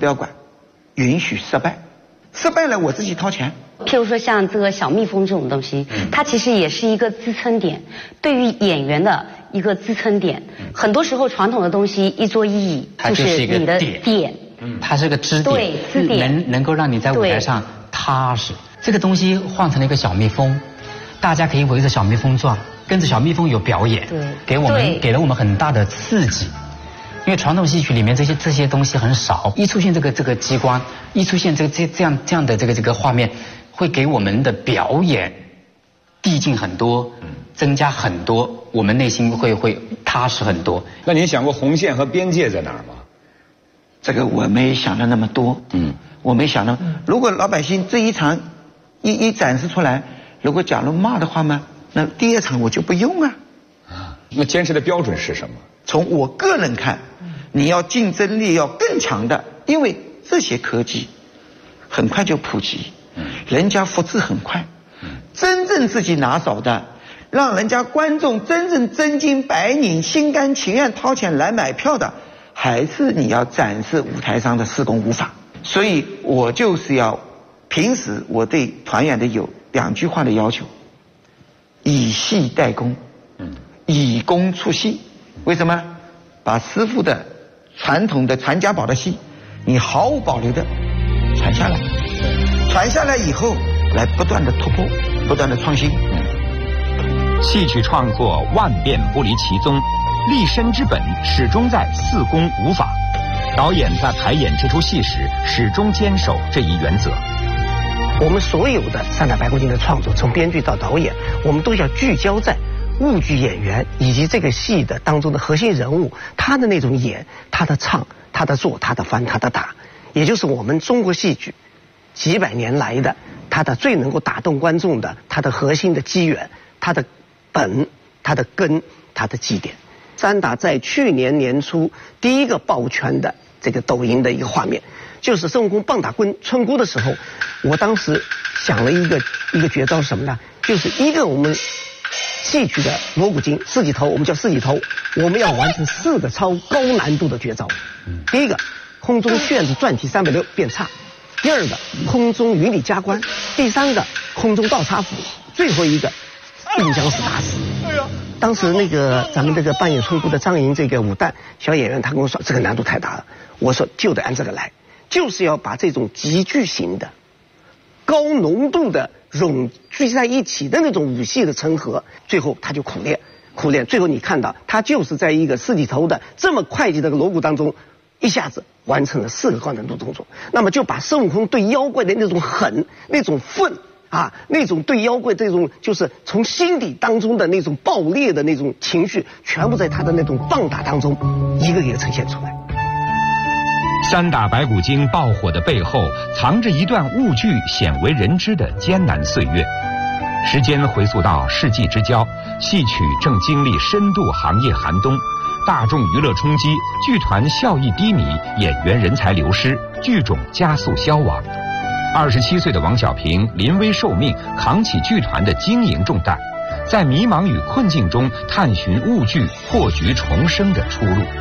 不要管，允许失败，失败了我自己掏钱。 譬如说像这个小蜜蜂这种东西，它其实也是一个支撑点，对于演员的一个支撑点。很多时候传统的东西一桌一椅就是你的点， 它是个支点， 对，支点能够让你在舞台上踏实。这个东西换成了一个小蜜蜂，大家可以围着小蜜蜂转，跟着小蜜蜂有表演，给了我们很大的刺激。因为传统戏曲里面这些东西很少，一出现这个机关，一出现这样的这个画面，会给我们的表演递进很多，增加很多，我们内心会踏实很多。 那您想过红线和边界在哪儿吗？ 这个我没想到那么多，我没想到，如果老百姓这一场一展示出来，如果假如骂的话嘛，那第二场我就不用啊。 那坚持的标准是什么？ 从我个人看，你要竞争力要更强的，因为这些科技很快就普及，人家复制很快，真正自己拿手的，让人家观众真正真金白银、心甘情愿掏钱来买票的，还是你要展示舞台上的施工舞法。所以我就是要，平时我对团员的有2句话的要求：以戏代工，以工出戏。为什么？把师傅的传统的传家宝的戏，你毫无保留的传下来，传下来以后，来不断的突破，不断的创新。 戏曲创作万变不离其宗，立身之本始终在四功五法。导演在排演这出戏时，始终坚守这一原则。 我们所有的三打白骨精的创作，从编剧到导演，我们都要聚焦在舞剧演员以及这个戏的当中的核心人物，他的那种演，他的唱，他的做，他的翻，他的打，也就是我们中国戏剧几百年来的他的最能够打动观众的，他的核心的机缘，他的本，他的根，他的基点。三打在去年年初第一个抱拳的这个抖音的一个画面，就是孙悟空棒打村姑的时候，我当时想了一个绝招是什么呢？就是一个我们戏曲的锣鼓经四季头，我们叫四季头，我们要完成4个超高难度的绝招。第一个，空中旋子转体360变叉；第二个，空中云里加官；第三个，空中倒插斧；最后一个，并将死打死。当时那个咱们这个扮演村姑的张莹这个武旦小演员，他跟我说这个难度太大了，我说就得按这个来，就是要把这种极具型的高浓度的融聚在一起的那种武戏的成合，最后他就苦练，最后你看到他就是在一个四季头的这么快捷的锣鼓当中，一下子完成了4个高难度动作。那么就把孙悟空对妖怪的那种狠、那种愤啊，那种对妖怪这种就是从心底当中的那种爆裂的那种情绪，全部在他的那种棒打当中一个一个呈现出来。 三打白骨精爆火的背后，藏着一段舞剧鲜为人知的艰难岁月。时间回溯到世纪之交，戏曲正经历深度行业寒冬，大众娱乐冲击，剧团效益低迷，演员人才流失，剧种加速消亡。27岁的王小平临危受命，扛起剧团的经营重担，在迷茫与困境中探寻舞剧破局重生的出路。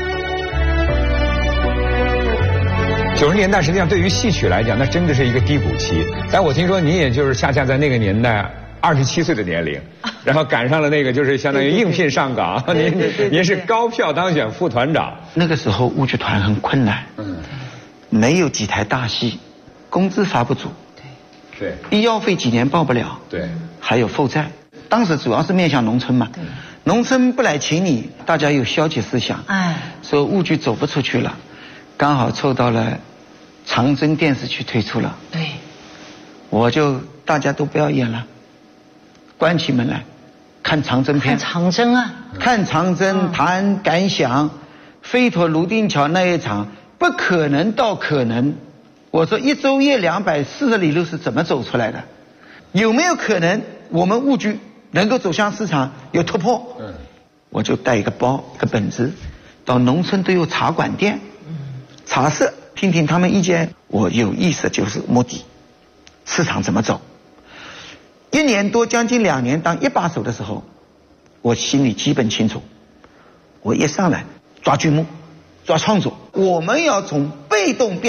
90年代实际上对于戏曲来讲，那真的是一个低谷期。但我听说您也就是恰恰在那个年代27岁的年龄，然后赶上了那个就是相当于应聘上岗，您是高票当选副团长。 那个时候舞剧团很困难，没有几台大戏，工资发不足， 对， 医药费几年报不了， 对， 还有负债。当时主要是面向农村嘛，农村不来请你，大家有消极思想，说舞剧走不出去了，刚好凑到了长征电视剧推出了， 对， 我就大家都不要演了，关起门来看长征片， 看长征啊， 看长征谈感想，飞陀泸定桥那一场不可能到可能，我说1昼夜240里路是怎么走出来的？有没有可能我们舞剧能够走向市场有突破？我就带一个包一个本子，到农村都有茶馆店，茶社听听他们意见。我有意思就是目的，市场怎么走？1年多将近2年当一把手的时候，我心里基本清楚，我一上来抓剧目抓创作，我们要从被动变